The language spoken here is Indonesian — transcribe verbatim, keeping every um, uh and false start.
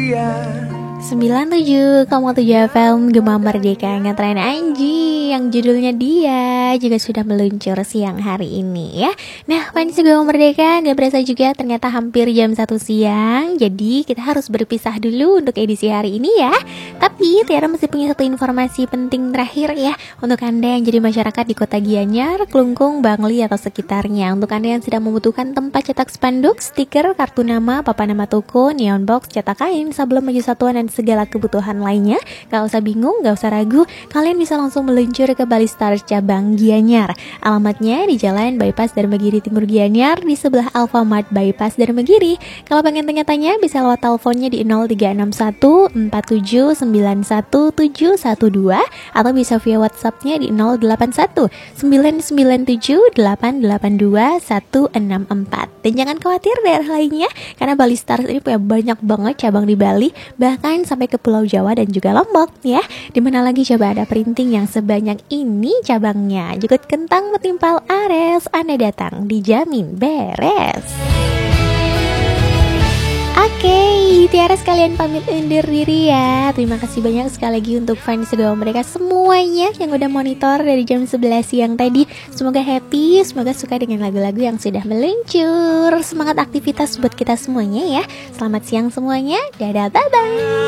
sembilan puluh tujuh koma tujuh F M Gema Merdeka ngetren Anji yang judulnya Dia juga sudah meluncur siang hari ini ya. Nah, fans Gema Merdeka gak berasa juga ternyata hampir jam satu siang. Jadi kita harus berpisah dulu untuk edisi hari ini ya. Tapi Tiara masih punya satu informasi penting terakhir ya untuk Anda yang jadi masyarakat di Kota Gianyar, Klungkung, Bangli atau sekitarnya. Untuk Anda yang sedang membutuhkan tempat cetak spanduk, stiker, kartu nama, papan nama toko, neon box, cetak kain, sablon baju satuan dan segala kebutuhan lainnya. Gak usah bingung, gak usah ragu, kalian bisa langsung meluncur ke Bali Stars cabang Gianyar. Alamatnya di Jalan Bypass Dharmagiri Timur Gianyar di sebelah Alfamart Bypass Dharmagiri. Kalau pengen tanya-tanya bisa lewat teleponnya di nol tiga enam satu empat tujuh sembilan satu tujuh satu dua atau bisa via WhatsAppnya di nol delapan satu sembilan sembilan tujuh delapan delapan dua satu enam empat. Dan jangan khawatir daerah lainnya karena Bali Stars ini punya banyak banget cabang di Bali, bahkan sampai ke Pulau Jawa dan juga Lombok ya. Dimana lagi coba ada printing yang sebanyak ini cabangnya. Jukut kentang metimpal Ares, Anda datang dijamin beres. Oke, okay, Tiara sekalian pamit undur diri ya. Terima kasih banyak sekali lagi untuk fans Gema Merdeka semuanya yang udah monitor dari jam sebelas siang tadi. Semoga happy, semoga suka dengan lagu-lagu yang sudah meluncur. Semangat aktivitas buat kita semuanya ya. Selamat siang semuanya. Dadah, bye-bye.